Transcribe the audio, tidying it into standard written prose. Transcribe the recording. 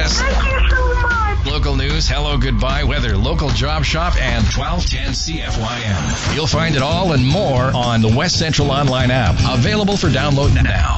Yes. Thank you so much. Local news, hello, goodbye, weather, local job shop, and 1210 CFYM. You'll find it all and more on the West Central Online app. Available for download now.